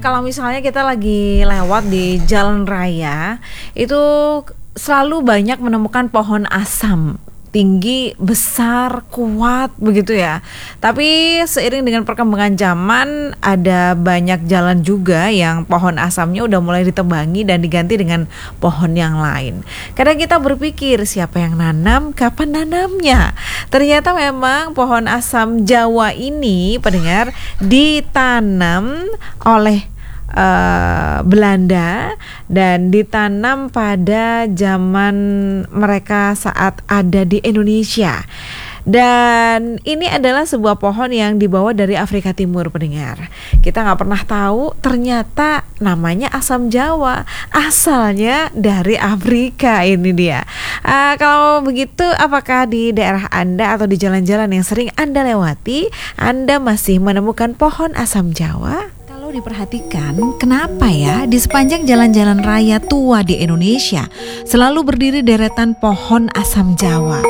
kalau misalnya kita lagi lewat di jalan raya, itu selalu banyak menemukan pohon asam tinggi, besar, kuat begitu ya. Tapi seiring dengan perkembangan zaman, ada banyak jalan juga yang pohon asamnya udah mulai ditebangi dan diganti dengan pohon yang lain. Kadang kita berpikir siapa yang nanam, kapan nanamnya. Ternyata memang pohon asam Jawa ini, pendengar, ditanam oleh Belanda dan ditanam pada zaman mereka saat ada di Indonesia. Dan ini adalah sebuah pohon yang dibawa dari Afrika Timur, pendengar. Kita nggak pernah tahu ternyata namanya asam Jawa, asalnya dari Afrika. Ini dia. Kalau begitu, apakah di daerah Anda atau di jalan-jalan yang sering Anda lewati, Anda masih menemukan pohon asam Jawa? Diperhatikan, kenapa ya di sepanjang jalan-jalan raya tua di Indonesia selalu berdiri deretan pohon asam Jawa?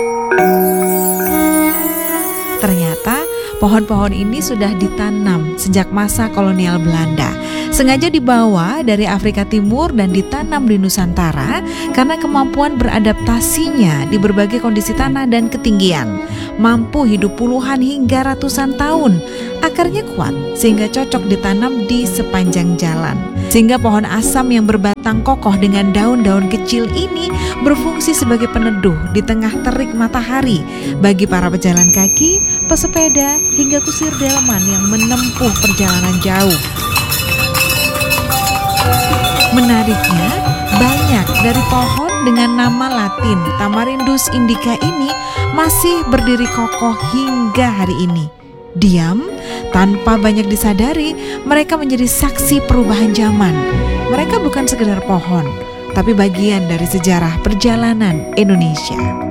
Ternyata pohon-pohon ini sudah ditanam sejak masa kolonial Belanda. Sengaja dibawa dari Afrika Timur dan ditanam di Nusantara karena kemampuan beradaptasinya di berbagai kondisi tanah dan ketinggian. Mampu hidup puluhan hingga ratusan tahun. Akarnya kuat sehingga cocok ditanam di sepanjang jalan. Sehingga pohon asam yang berbatang kokoh dengan daun-daun kecil ini berfungsi sebagai peneduh di tengah terik matahari bagi para pejalan kaki, pesepeda, hingga kusir delman yang menempuh perjalanan jauh. Menariknya, banyak dari pohon dengan nama Latin Tamarindus indica ini masih berdiri kokoh hingga hari ini. Diam, tanpa banyak disadari, mereka menjadi saksi perubahan zaman. Mereka bukan sekedar pohon, tapi bagian dari sejarah perjalanan Indonesia.